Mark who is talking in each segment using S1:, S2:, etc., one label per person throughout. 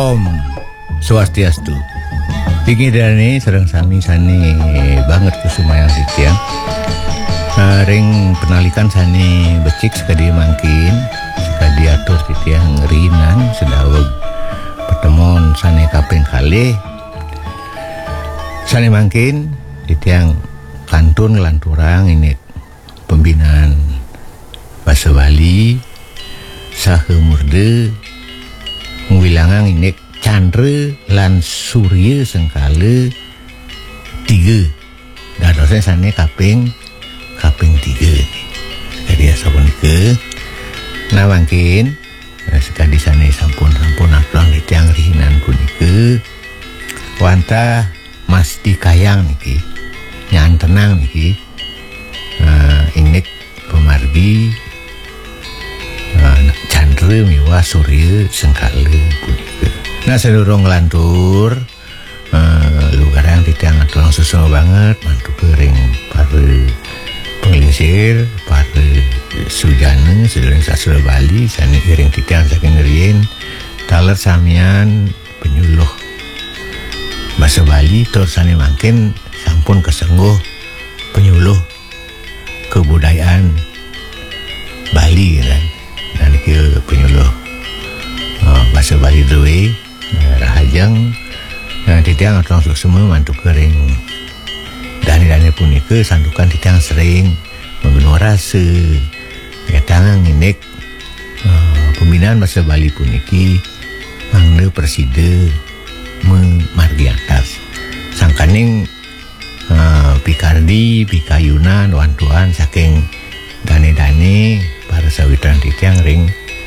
S1: Om Swastiastu. Pikirane sareng sami sane banget kusumayang titiang. Ring penalikan sane becik sekadi mangkin, sekadi atur titiang rinan sedaweg pertemuan sane kaping kalih. Sane mangkin titiang kantun lanturang ini pembinaan Basa Bali Sahemurde ngwilangang ini Candre lan Surya Sengkala 3 dadosnya sane kaping 3 nih. Sekadi sapunika nah mangkin sekadi sane sampun aturan titiang rihinan punika wantah Mas Dikayang niki nyan tenang niki ingnik pemargi Candre miwa Surya Sengkala punika. Nah sedurung ngelantur lugarang titiang aturan susah banget mantu kering para penglingsir para sujana sedurung sastra Bali sani kering titiang saking ngeriin taler samian penyuluh Basa Bali tur sani mangkin sampun kesengguh penyuluh kebudayaan Bali kan dan ke penyuluh Basa Bali dewe rahajang titiang atau langsung semua mantu kering dani punika sandukan titiang sering menggunung rasa tangan nginik pembinaan Basa Bali puniki mangde preside memargi atas sangkaning pikardi pikayunan wantuan saking dane para sawitan titiang ring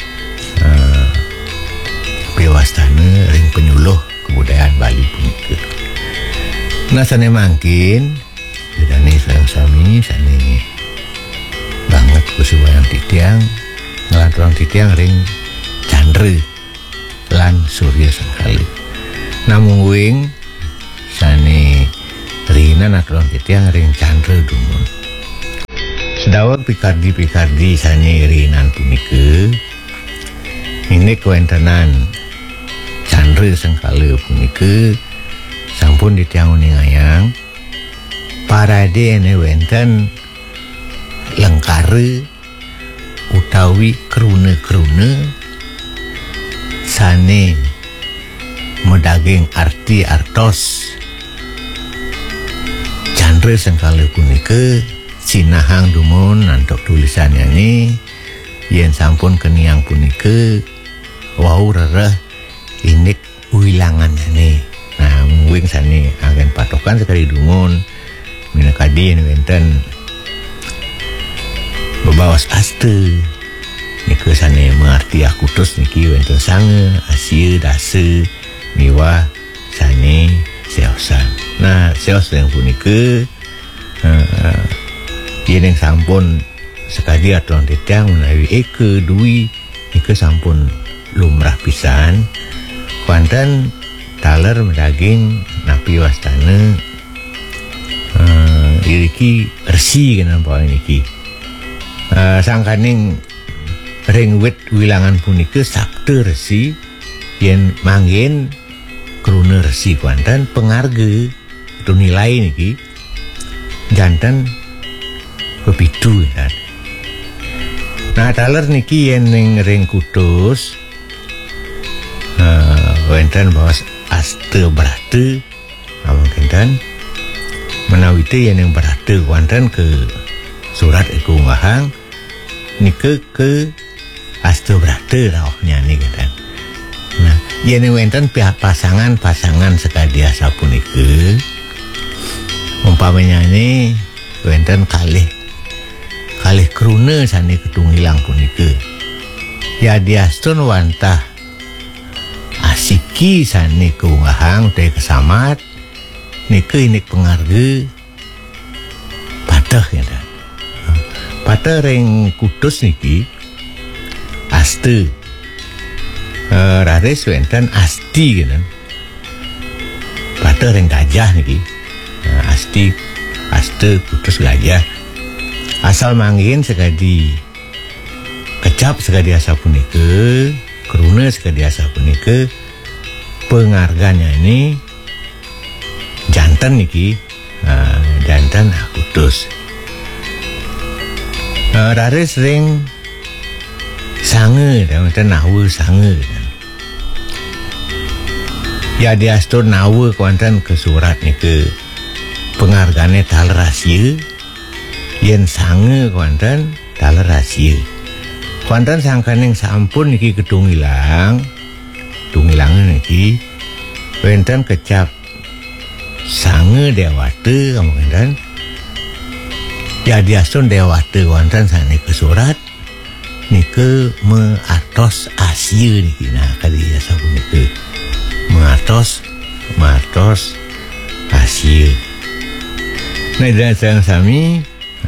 S1: pewastana ring penyuluh kebudayaan Bali punika. Nah sane mangkin dane sami sane banget kusubayang titiang ngelanturang titiang ring Candre lan Surya Sengkala. Namung wing sane rinan aturan titiang ring Candre dumun. Sedaweg pikardi sane rinan punika ini kewentenan Candre Sengkala punika sampun ditiang uningayang parade ene wenten lengkare utawi krune-krune sane medaging arti artos Candre Sengkala punika sinahang dumun nantok tulisannya nih yen sampun keniang punika wau rereh inik wilangannya nih. Nah mungkin sani agen patokan sekali dumun minakadi wenten bebawas aste niki sani mengerti akutus niki wenten sange asia dase miwa sani seosan. Nah seos yang punika yen sampun sekadi aturan titiang menawi eke dui niki sampun lumrah pisan kuantan taler daging napi wastana iriki resi kena bawa niki sangkaning ring wit wilangan punika sabda resi yen manggen kruna resi kuantan pengarge itu nilai niki jantan kepitu kan. Nah taler niki yen ring Kudus wenten bawas aste berate mungkin menawi teh yen berate wonten ke surat iku ngahang nike ke aste berate rawahnya nih kan. Nah yen wenten pihak pasangan sekadi sapunika umpamanya ini wenten kalih krune sane ketunggilang punika ya diastun wantah asiki sane keunggahang teh kesamat niki inik pengarge patah ya dan patah ring Kudus niki aste raris wenten asti gitu patah ring gajah niki asti aste Kudus gajah asal mangin sekadi kecap sekadi asa punika kruna sekadi asa punika pengarganya ini jantan niki, jantan kudus. Raris ring sange, dan nawa sange. Ya diastur nawa kuantan ke surat niki penghargaannya tal rahasia, yen sange kuantan tal rahasia. Kuantan sangkaning sampun niki gedung ilang niki wenten kecap sange dewate kemudian ya diasun dewate kuantan sane ke surat nike meatos asia niki. Nah kali ya sabun nike meatos asia. Nah dan sayang sami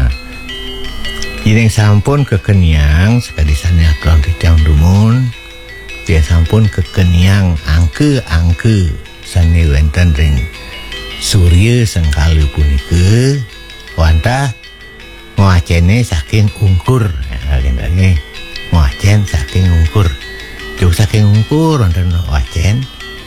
S1: ini sampun kekeniang sekali sana aturan titiang dumun dia sampun kekeniang angke sani wenten ring surya sengkalu punika wantah ngwacene saking ungkur ngwacen saking ungkur juk saking ungkur wonten wacen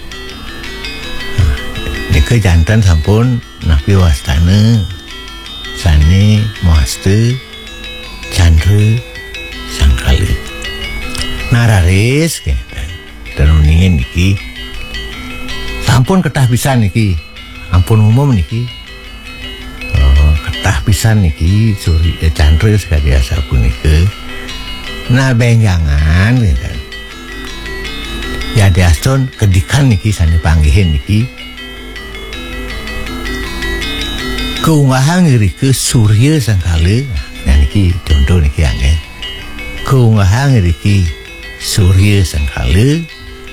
S1: nika jantan sampun napi wastana sani muaste Chandra sangkali nararis dan meningin niki sampun ketah pisan niki ampun umum niki ketah pisan niki suri Chandra sekali asa punika. Nah benjangan ya diaston kedikan niki sane panggihin niki keunggahan ngrike surya sangkali. Nah niki contoh niki angin keunggahan niki surya sangkala.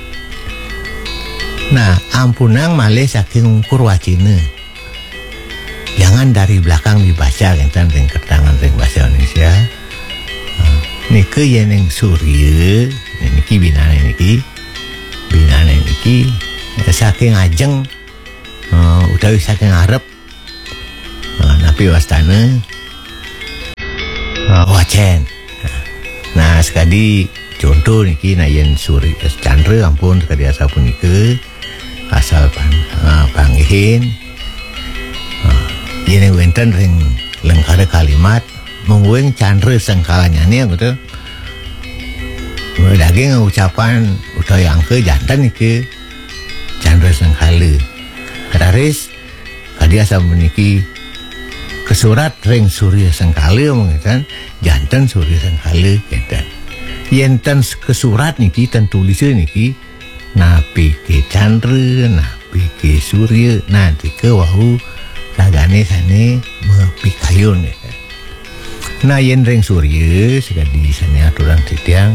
S1: Nah ampunang malih saking ungkur wacina jangan dari belakang dibaca enten ring ketangan ring bahasa Indonesia niki yeneng surya niki binane niki saking ajeng utawi saking arep napi wastana wacen. Nah sekali contoh niki na yen suri Chandra ampun sekali asa punika asal panggihin yen wenten ring lengkara kalimat mungguing Chandra sengkalanya nih gitu daging ucapan utawi angke jantan niki Chandra sengkala raris kadi asa meniki kesurat ring surya sengkala mengitan jantan surya sengkala kita yenten kesurat niki ten tulisnya niki napi ke Chandra napi ke surya nanti ke wahu lagane sane mepikayun kita. Nah yen ring surya sekali sane aturan titiang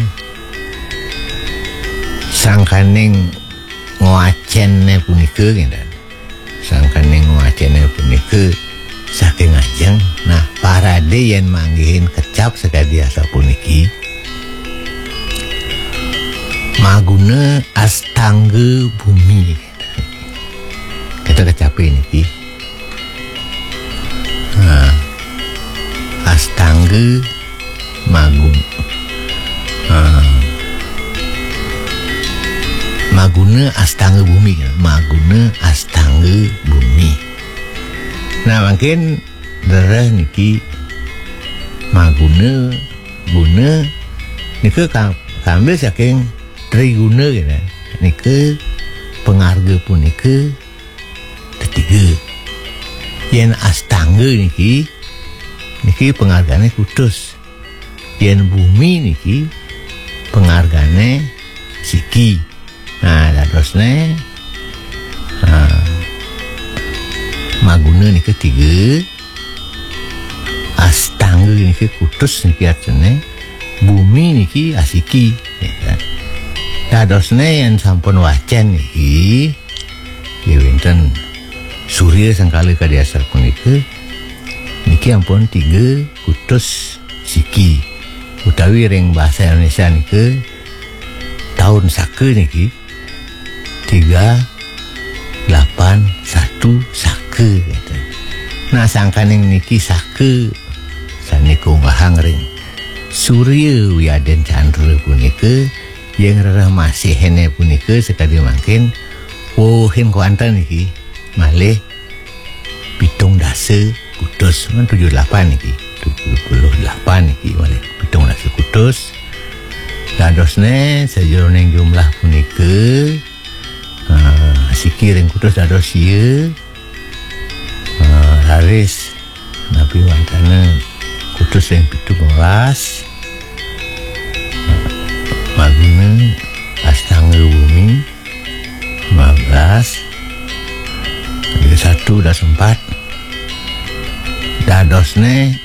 S1: sangkaning ngwacenne punika kita sangkaning ngwacenne punika saking ajeng. Nah parade yen manggihin kecap sekali asa puniki maguna astangga bumi kita kecapin niki astangga maguna astangga bumi Nah mungkin darah niki maguna guna niki kambil saking triguna gitu niki pengarga punika ketiga yen astangga niki penghargaannya kudus yen bumi niki penghargaannya siki. Nah terusnya maguna niki ketiga astangga niki kudus niki artinya bumi niki asiki ya. Dadosne yang sampun wacen niki ya wenten surya sangkala kadi asal punika niki ampun tiga kudus siki utawi ring bahasa Indonesia niki tahun sake niki 381 sake gitu. Nah sangkaning niki sake saniku ngahang ring surya wiaden Chandra punika yang rerah masih hene punika sekali mungkin Wohin kuanten iki malih 17 kutus 78 iki 78 iki malih 17 kutus. Dadosne sajroning jumlah punika sikir ing kutus dados ieu haris nabi wantana kutus yang 17 maguna astanga bumi 15 1 das 4 dadosne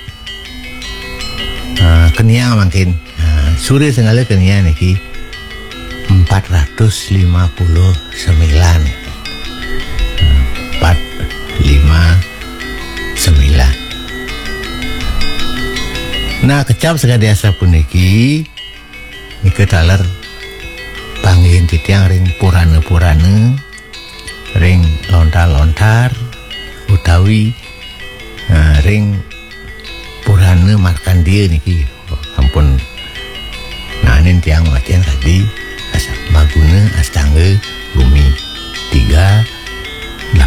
S1: keniang makin suri senggala keniang niki 459 Nah kecap sekadiasa puniki niki taler panggihin titiang ring purana-purana ring lontar-lontar utawi ring purana markandia niki ampun nanin tiang wacian tadi maguna astanga bumi 3 8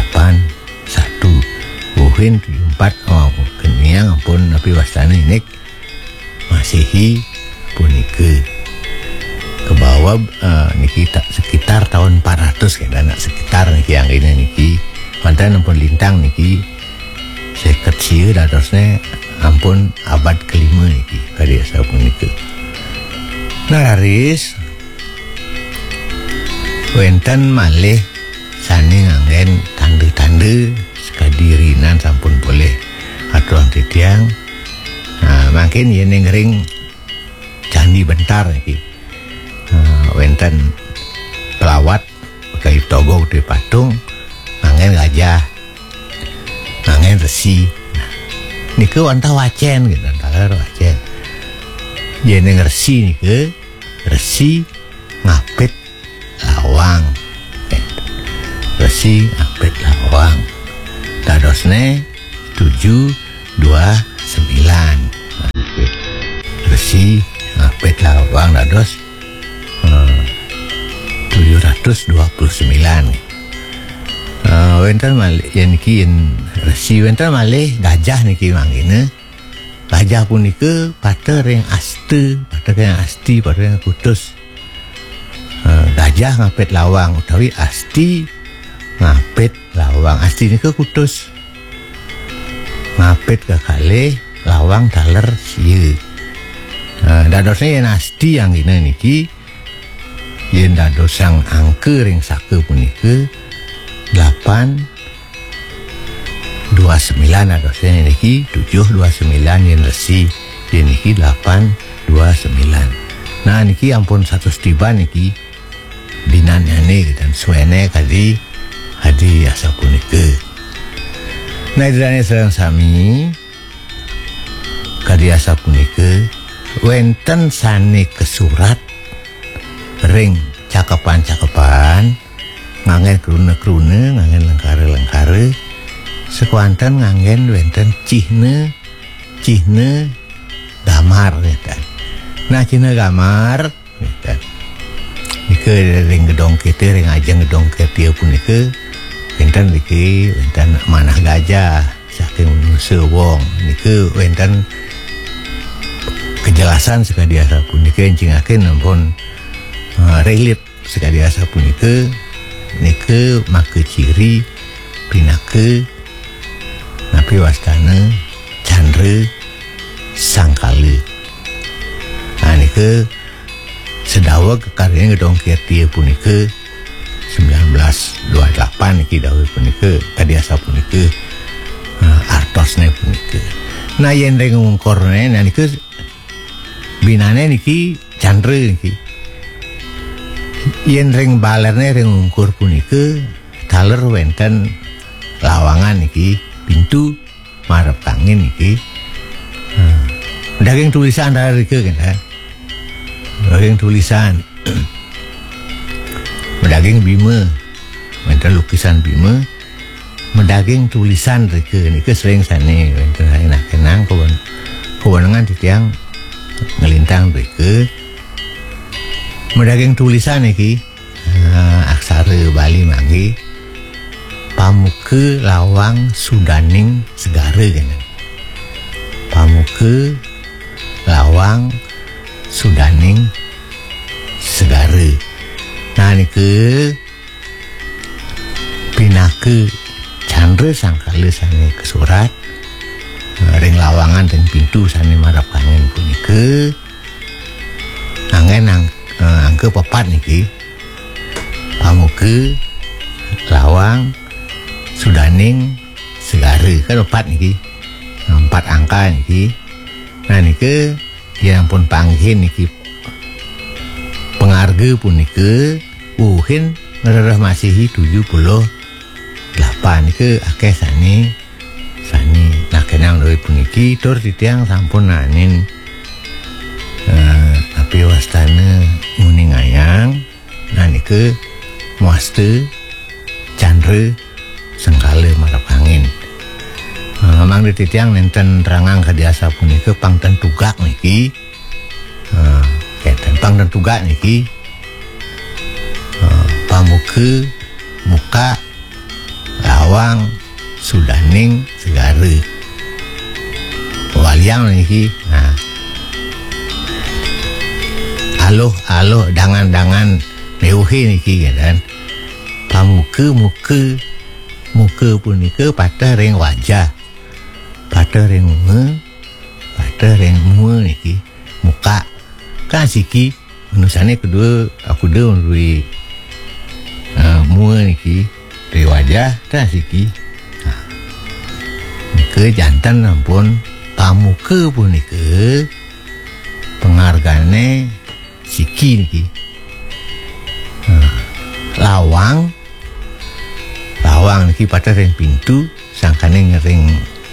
S1: 1 wuhin 74 keniang ampun napi wastana inik Masehi punika ke bawah niki sekitar tahun 400 kan anak sekitar niki yang ini niki mantan ampun lintang niki seket sieu dadosne ampun abad kelima niki kadiasa punika. Nah haris wenten malih sani nganggen tanda-tanda sekadirinan sampun boleh aturan titiang. Nah, makin yen ring candi bentar iki. Wenten pelawat kayu togo di patung nganggen gajah. Nganggen resi. Nah, niku wantah wacen gitu, antara wacen. Yen resi niku resi ngapit lawang. Resi ngapit lawang. Dadosne 729 Resi ngapit lawang dados 729 wenten malih yen iki resi wenten malih gajah niki mangkene gajah punika pater ring aste pater ring asti pater ring kutus gajah ngapit lawang utawi asti ngapit lawang asti nika kutus ngapit kekalih lawang taler sieu. Dadosnya yen asti yang ini niki yen dados sang angke ring sake punika 829 dadosnya niki 729 yen resi yen niki 829. Nah niki ampun 100 tiba niki binanyane dan suene kali hadi asa punika. Nah idane sareng sami kadiasa punika wenten sane kesurat ring cakepan-cakepan nganggen krune-krune nganggen lengkare-lengkare sekuanten nganggen wenten cihne gamar gitu. Nah cihne gamar gitu. Nika ring gedong kita ring ajeng gedong kita punika wenten iki wenten manah gajah saking manusia wong niku wenten kejelasan sekadiasa punika encingakeun ampun relief sekadiasa punika niku make ciri pinake napi wastana candre sangkala. Nah niku sedawa kekarya gedong kirti punika 1928 niki dawuh punika kadiasa punika artosne punika. Nah yen ring ngungkurne niku binane niki candre niki. Yen ring balerne ring ngungkur punika taler wenten lawangan niki pintu marep angin niki. Daging tulisan dari ke kan. Daging tulisan. Medaging bima. Wenten lukisan bima. Medaging tulisan rike niki sering sane wenten enak kenang kewenangan titiang ngelintang rike. Medaging tulisan iki aksara Segara Bali manggi pamuka lawang sudaning segara kan. Pamuka lawang sudaning segara. Nah niku pinake candra sangkala sane kesurat ring lawangan dan pintu sane marap angin punika angen angke papat niki pamuka lawang sudaning segara kan papat niki 4 angka niki. Nah niki yang pun panggih niki pengarga punika uhin ngerereh Masehi 78 niki akeh sani nah kenang dewe puniki tur titiang sampun nanin tapi wastana muni ngayang. Nah niki muaste candra sengkala marap angin. Memang di titiang nenten rangang kadiasa punika pangten tugak niki keten pangten tugak niki pamuka muka lawang sudaning segara waliang niki. Nah aloh dangan mewuhe niki kan. Pamuka muka punika patah ring wajah, patah ring muka, patah ring muka niki muka kan siki menusane kedua aku dah menurui muka niki dari wajah kan siki. Nika jantan ampun pamuka punika penghargane siki niki. Lawang niki patah ring pintu sangkane ngering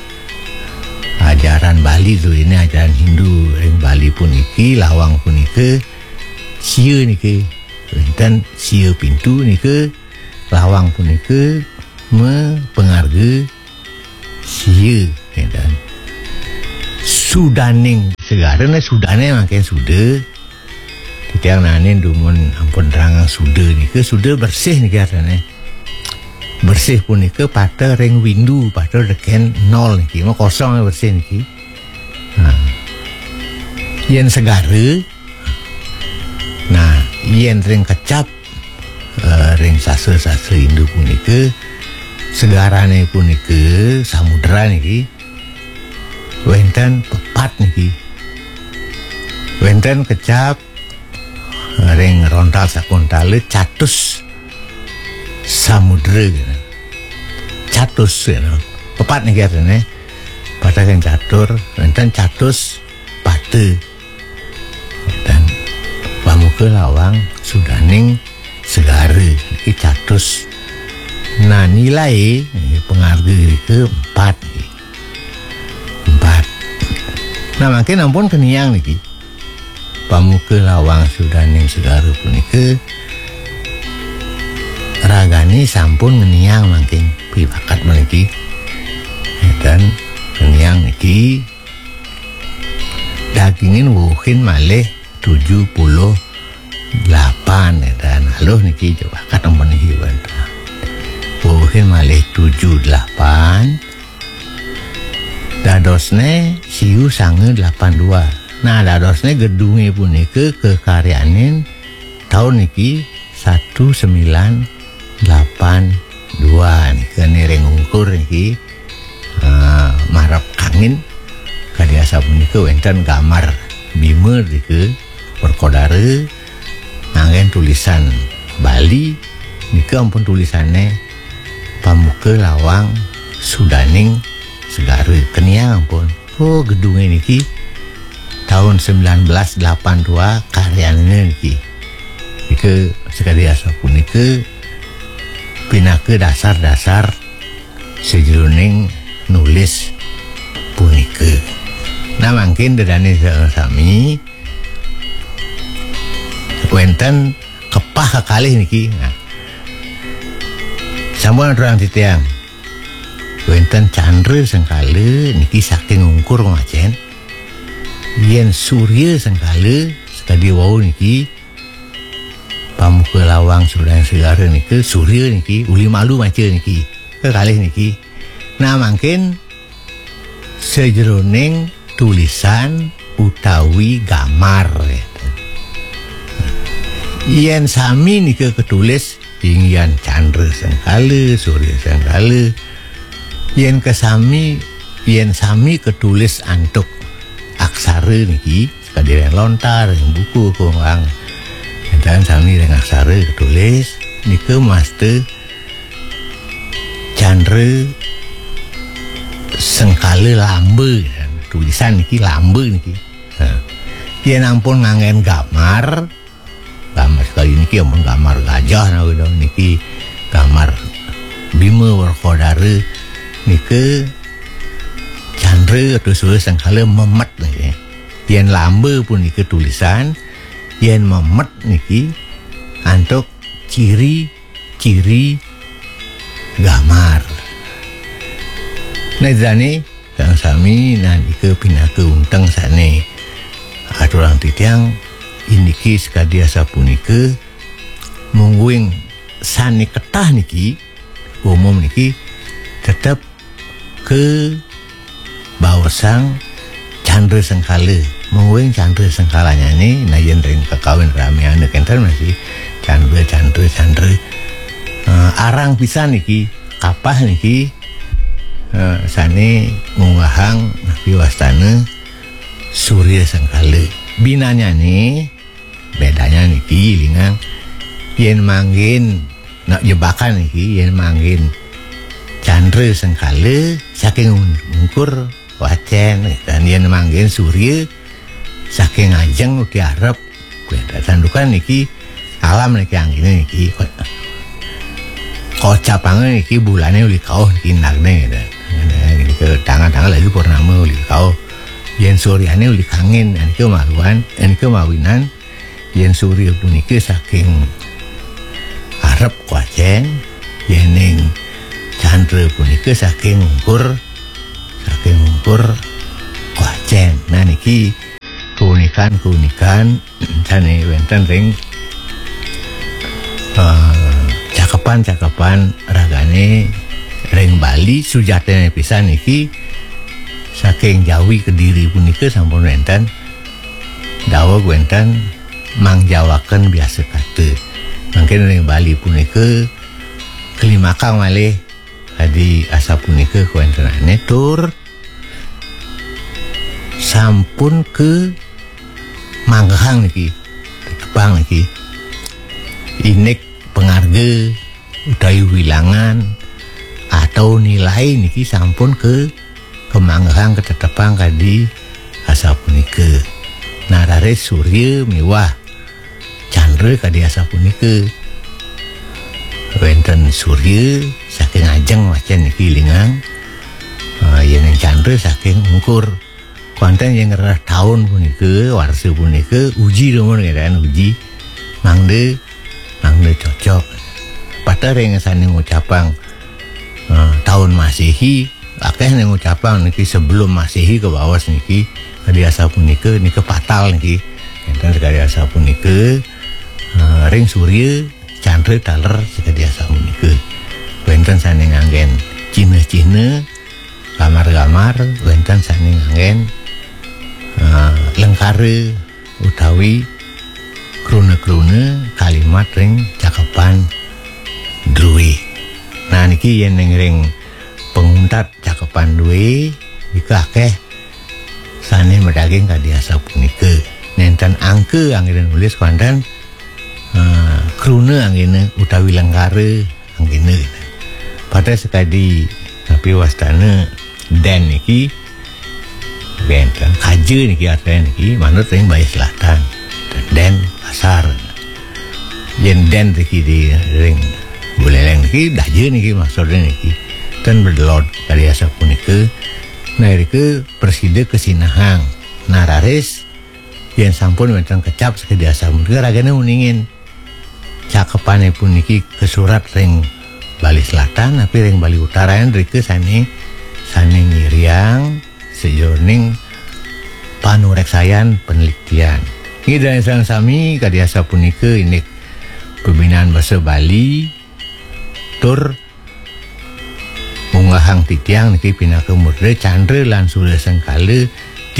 S1: ajaran Bali tu ini ajaran Hindu ring Bali pun iki lawang pun iki sia niki dan sia pintu niki lawang pun iki mempengaruhi sia dan sudaning segara sudane makin sudah titiang nanin dumun ampun rangang sudah niki sudah bersih niki artane bersih pun niki pada ring windu pada deken 0 niki mau kosong bersih niki. Yen segara nah yen ring kecap ring sase Hindu pun niki segarane pun niki samudra niki wenten pepat niki wenten kecap ring rontal sakuntale catus samudra gitu. Catus gitu. Pepat nih katanya pada kan catur dan catus pate dan pamuka lawang sudaning segara ini catus. Nah nilai pengaruh ke 4. Nah makin ampun keniang niki pamuka lawang sudaning segara punika ragani sampun ngeniang makin pibakat meniki dan ngeniang niki dagingin wuhin malih 78 dan halo niki coba kat ampun niki bantah wuhin malih 78 dadosne siu sange 82. Nah dadosne gedunge punika kekaryanin tahun niki 1982 nih ring ukur niki marap angin kadiasa punika wenten gambar bima niki perkodare nangen tulisan Bali niki ampun tulisannya pamuka lawang sudaning segara keniang ampun. Oh gedungnya niki tahun 1982 karyanya niki niki sekadiasa punika pinake dasar-dasar sejroning nulis punika. Nah mungkin dedane sami wenten kepah kekalih niki. Nah sampun orang titiang wenten candra sengkala niki saking ngungkur ngacen yen surya sengkala sekadi wau niki pamuka lawang Sudang Segara niki Surya niki uli malu maca niki kekalih niki. Nah mungkin sejroning tulisan utawi gambar yen sami nika ketulis tinggian Chandra Sengkala Surya Sengkala yen sami ketulis antuk aksara niki sekadire lontar buku kurang dan sami dengan aksara ketulis nika master Chandra Sengkala lamba tulisan niki lamba niki. Yen ampun ngangen gambar sekali niki ampun gambar gajah niki gambar Bima Werkodara niki Chandra atau Surya Sengkala memet niki. Yen lamba pun niki tulisan, yen memet niki antuk ciri-ciri gambar. Nah jane kang sami nalika pinaka unteng sane aturang titiang iniki sekadia sapunika mungguing sane ketah niki umum niki tetap ke bawasang Chandra Sengkala mungguing Chandra Sengkalanya ni nah yen ring kekawin ramean kenten masih Chandra arang pisan niki kapah niki sane ngunggahang nabi wastana Surya Sengkala. Binanya nih bedanya niki lingang yen manggin nak jebakan niki yen manggin Chandra Sengkala saking ngungkur wacen dan yen manggin Surya saking ajeng uti arep kuwi sandukan niki alam niki anggine niki kocapange niki bulane uli kauh niki nagne ke tangan-tangan lagi purnama uli kau yen suryane uli kangin anike maluan anike mawinan yen surya puniki saking arep kuacen yening Chandra puniki saking ngungkur kuacen. Nah niki keunikan sane wenten ring cakapan ragane ring Bali sujatene pisan niki saking Jawi Kediri punika sampun wenten dawuh wenten mangjawaken biasa kata mungkin ring Bali punika kelimakang malih hadi asa punika kuwentenane tur sampun ke manggahang niki tetepang niki inik pengharga utawi wilangan atau nilai niki sampun ke kemanggahan ketetepang kadi asa punika. Nah rare Surya miwah Chandra kadi asa punika wenten Surya saking ajeng wacen niki lingang yen Chandra saking ngkur konten yang ngerah tahun punika warsa punika uji domon kan uji mangde cocok pada ring sane ngucapang tahun Masehi akeh ning ngucapang niki sebelum Masehi ke bawas niki kadi asa punika niki fatal niki enten kadi asa punika ring Surya Chandra taler kadi asa punika wenten sane nganggen Cina gamar-gamar wenten sane nganggen lengkare utawi krune-krune kalimat ring cakapan duwe. Nah niki yen ring penguntat cakapan duwe iku akeh sane medaging kadi asa punika nenten angke anggene nulis konten krune anggene utawi lengkare anggene pada sekadi tapi wastana den niki benten kaje niki artene niki manut ring Bayi Selatan den pasar yen den niki di ring buleleng niki daje niki maksudnya niki ten berdelot kali asa punika nah iki preside kesinahang nah raris yen sampun wenten kecap sakedi asa punika ragane uningin cakepane puniki ke surat ring Bali Selatan tapi ring Bali Utara rike sane ngiriang sejroning panureksayan penelitian. Ini dari sang sami kadiasa punika ini pembinaan bahasa Bali tur ungahang titiang niki pinaka murde Candra lan Surya Sengkala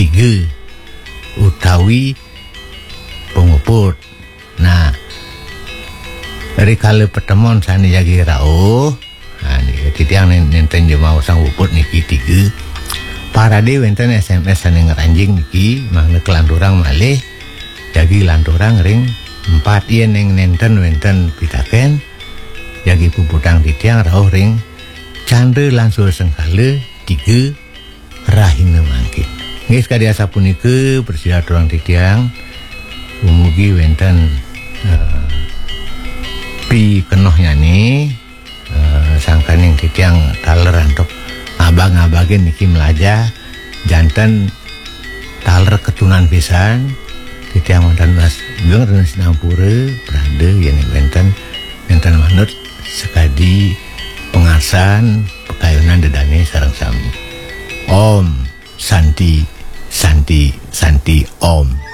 S1: 3 utawi penguput. Nah, dari kala pertemuan sani jagi rao, ini titiang nenten jemau sang uput niki 3 parade wenten SMS sani ngeranjing niki makna kelandurang malih jagi landurang ring 4 yen yang nenten wenten pitaken jagi puputang titiang rao ring Candra lan Surya Sengkala 3 rahina mangkin. Nggih sekali sapunika bersilaturahmi titiang umugi wenten pi kenoh nyani sangkaning titiang taler antuk abang-abagin niki melaja janten taler ketunan pisan titiang wonten mas beung renes nampura prade yen wenten manut sekadi pengasan pekayunan dedane sareng sami. Om Santi Santi Santi Om.